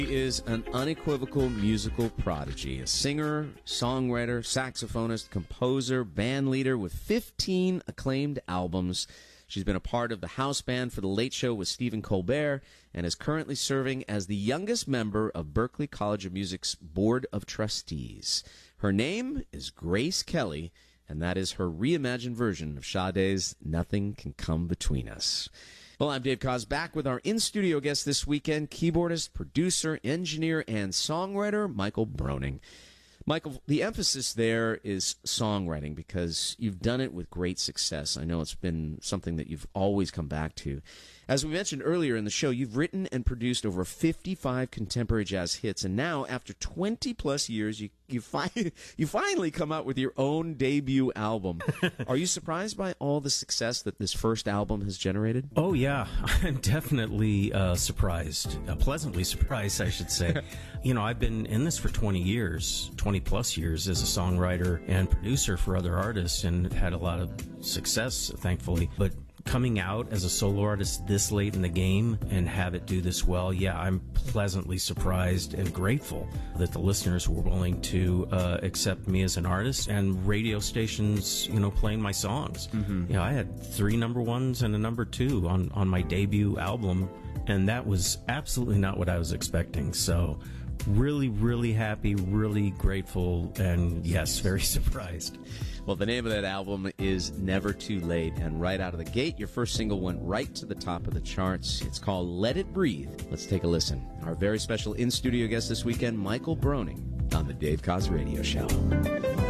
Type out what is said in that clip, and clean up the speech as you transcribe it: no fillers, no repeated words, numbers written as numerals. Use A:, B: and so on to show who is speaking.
A: He is an unequivocal musical prodigy, a singer, songwriter, saxophonist, composer, band leader with 15 acclaimed albums. She's been a part of the house band for The Late Show with Stephen Colbert and is currently serving as the youngest member of Berklee College of Music's Board of Trustees. Her name is Grace Kelly, and that is her reimagined version of Sade's Nothing Can Come Between Us. Well, I'm Dave Koz, back with our in-studio guest this weekend, keyboardist, producer, engineer, and songwriter Michael Broning. Michael, the emphasis there is songwriting because you've done it with great success. I know it's been something that you've always come back to. As we mentioned earlier in the show, you've written and produced over 55 contemporary jazz hits, and now, after 20-plus years, you finally come out with your own debut album. Are you surprised by all the success that this first album has generated?
B: Oh, yeah. I'm definitely surprised. Pleasantly surprised, I should say. You know, I've been in this for 20-plus years as a songwriter and producer for other artists and had a lot of success, thankfully. But coming out as a solo artist this late in the game and have it do this well, yeah, I'm pleasantly surprised and grateful that the listeners were willing to accept me as an artist and radio stations, you know, playing my songs. Mm-hmm. You know, I had 3 number ones and a number 2 on my debut album, and that was absolutely not what I was expecting. So really, really happy, really grateful, and yes, very surprised.
A: Well, the name of that album is Never Too Late, and right out of the gate, your first single went right to the top of the charts. It's called Let It Breathe. Let's take a listen. Our very special in-studio guest this weekend, Michael Broning, on the Dave Koz Radio Show.